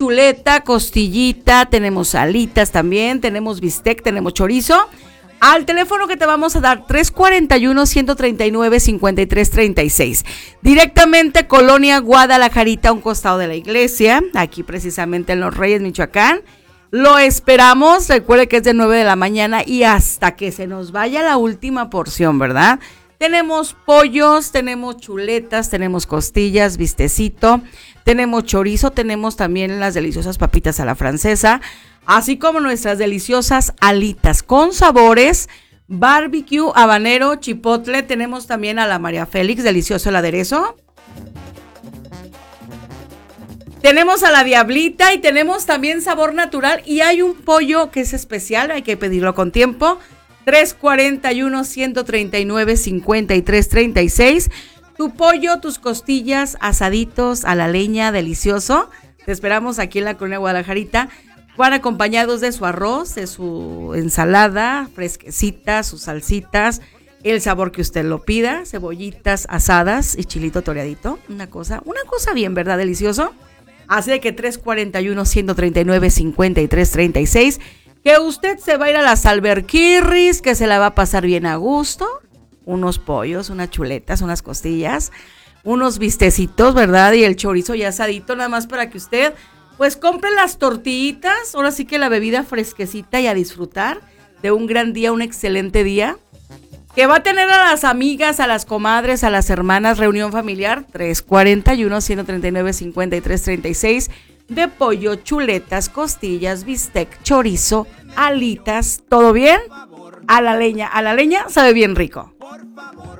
chuleta, costillita, tenemos alitas también, tenemos bistec, tenemos chorizo. Al teléfono que te vamos a dar, 341-139-5336. Directamente Colonia Guadalajarita, a un costado de la iglesia, aquí precisamente en Los Reyes, Michoacán. Lo esperamos, recuerde que es de 9 de la mañana y hasta que se nos vaya la última porción, ¿verdad? Tenemos pollos, tenemos chuletas, tenemos costillas, bistecito, tenemos chorizo, tenemos también las deliciosas papitas a la francesa, así como nuestras deliciosas alitas con sabores, barbecue, habanero, chipotle. Tenemos también a la María Félix, delicioso el aderezo. Tenemos a la Diablita y tenemos también sabor natural. Y hay un pollo que es especial, hay que pedirlo con tiempo. 341-139-5336. Tu pollo, tus costillas, asaditos a la leña, delicioso. Te esperamos aquí en la Colonia Guadalajarita. Van acompañados de su arroz, de su ensalada fresquecita, sus salsitas, el sabor que usted lo pida, cebollitas asadas y chilito toreadito. Una cosa bien, ¿verdad? Delicioso. Así de que 341-139-5336. Que usted se va a ir a las alberquirris, que se la va a pasar bien a gusto. Unos pollos, unas chuletas, unas costillas, unos bistecitos, ¿verdad? Y el chorizo ya asadito, nada más para que usted pues compre las tortillitas, ahora sí que la bebida fresquecita y a disfrutar de un gran día, un excelente día. Que va a tener a las amigas, a las comadres, a las hermanas, reunión familiar, 341-139-5336, de pollo, chuletas, costillas, bistec, chorizo, alitas, ¿todo bien? A la leña sabe bien rico.